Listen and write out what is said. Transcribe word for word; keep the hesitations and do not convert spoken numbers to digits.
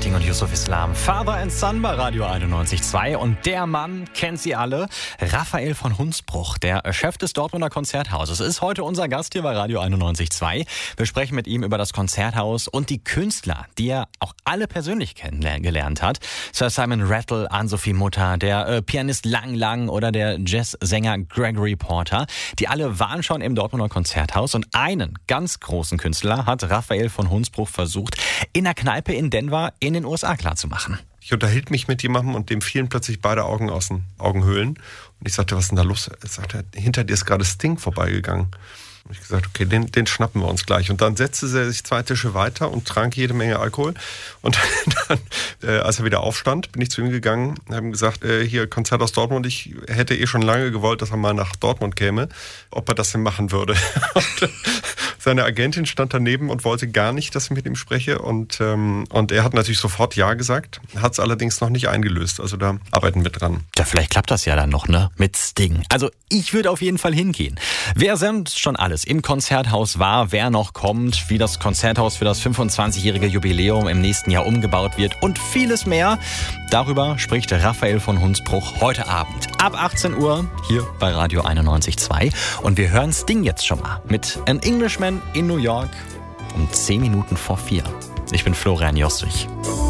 Keating und Yusuf Islam. Father and Son bei Radio einundneunzig Komma zwei. Und der Mann kennt sie alle, Raphael von Hunsbruch, der Chef des Dortmunder Konzerthauses, ist heute unser Gast hier bei Radio einundneunzig Komma zwei. Wir sprechen mit ihm über das Konzerthaus und die Künstler, die er auch alle persönlich kennengelernt hat. Sir Simon Rattle, Ann-Sophie Mutter, der äh, Pianist Lang Lang oder der Jazzsänger Gregory Porter. Die alle waren schon im Dortmunder Konzerthaus und einen ganz großen Künstler hat Raphael von Hunsbruch versucht, in der Kneipe in Denver in den U S A klarzumachen. Ich unterhielt mich mit jemandem und dem fielen plötzlich beide Augen aus den Augenhöhlen. Und ich sagte, was ist denn da los? Er sagte, hinter dir ist gerade Sting vorbeigegangen. Und ich gesagt, okay, den, den schnappen wir uns gleich. Und dann setzte er sich zwei Tische weiter und trank jede Menge Alkohol. Und dann, äh, als er wieder aufstand, bin ich zu ihm gegangen und habe ihm gesagt, äh, hier Konzert aus Dortmund, ich hätte eh schon lange gewollt, dass er mal nach Dortmund käme, ob er das denn machen würde. Und seine Agentin stand daneben und wollte gar nicht, dass ich mit ihm spreche. Und, ähm, und er hat natürlich sofort Ja gesagt, hat es allerdings noch nicht eingelöst. Also da arbeiten wir dran. Ja, vielleicht klappt das ja dann noch, ne? Mit Sting. Also ich würde auf jeden Fall hingehen. Wer sonst schon alles im Konzerthaus war, wer noch kommt, wie das Konzerthaus für das fünfundzwanzigjährige Jubiläum im nächsten Jahr umgebaut wird und vieles mehr. Darüber spricht Raphael von Hunsbruch heute Abend ab achtzehn Uhr hier bei Radio einundneunzig Komma zwei. Und wir hören Sting jetzt schon mal mit An Englishman in New York um zehn Minuten vor vier. Ich bin Florian Jostrich.